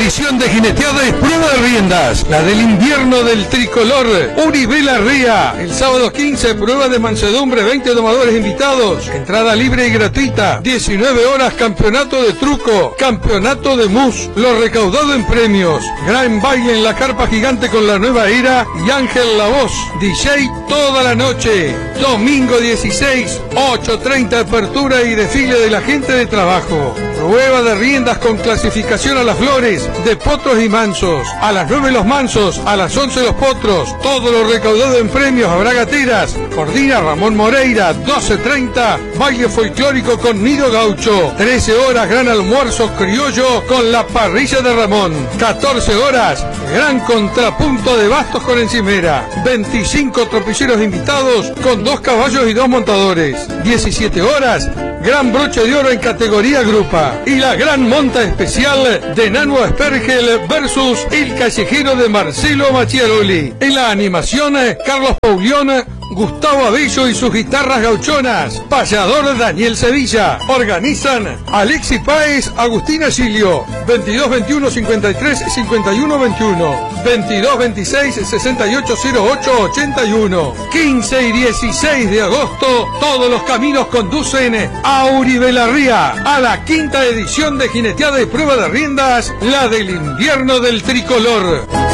edición de Jineteada y Prueba de Riendas, la del invierno del tricolor, Uribe Larrea. El sábado 15, prueba de mansedumbre, 20 domadores invitados, entrada libre y gratuita, 19 horas, campeonato de truco, campeonato de mus, lo recaudado en premios, gran baile en la carpa gigante con la nueva era y Ángel La Voz, DJ toda la noche. Domingo 16, 8:30 apertura y desfile de la gente de trabajo. Prueba de riendas con clasificación a las flores de potros y mansos. A las 9 los mansos, a las 11 los potros. Todo lo recaudado en premios. Habrá gateras. Coordina Ramón Moreira. 12:30 baile folclórico con Nido Gaucho. 13 horas gran almuerzo criollo con la parrilla de Ramón. 14 horas gran contrapunto de bastos con encimera. 25 tropilleros invitados con 2 caballos y 2 montadores. 17 horas gran broche de oro en categoría grupa. Y la gran monta especial de Nano Aspergel versus el callejero de Marcelo Machiaroli. En la animación, Carlos Paulión, Gustavo Abello y sus guitarras gauchonas. Payador Daniel Sevilla. Organizan Alexi Páez, Agustina Silio. 2221 53 51 21. 2226 68 08 81. 15 y 16 de agosto, todos los caminos conducen a Uribe Larrea, a la quinta edición de Jineteada y Prueba de Riendas, la del invierno del tricolor.